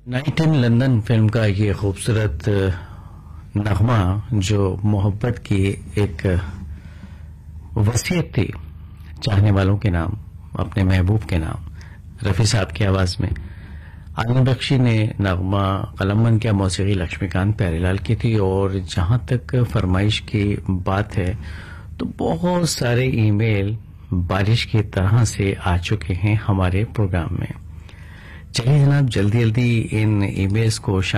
Night in London film का ये खूबसूरत नगमा जो मोहब्बत की एक वसीयत थी चाहने वालों के नाम, अपने महबूब के नाम, रफी साहब की आवाज में। आनंद बख्शी ने नगमा कलमबंद किया, मौसीकी लक्ष्मीकांत प्यारेलाल की थी। और जहां तक फरमाइश की बात है तो बहुत सारे ईमेल बारिश की तरह से आ चुके हैं हमारे प्रोग्राम में। चलिए जनाब, जल्दी जल्दी इन ईमेल्स को